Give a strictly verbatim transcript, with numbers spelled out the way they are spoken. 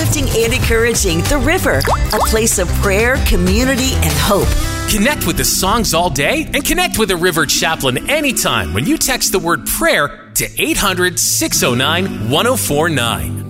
uplifting and encouraging The River, a place of prayer, community, and hope. Connect with the songs all day and connect with the River Chaplain anytime when you text the word prayer to eight hundred, six oh nine, one oh four nine.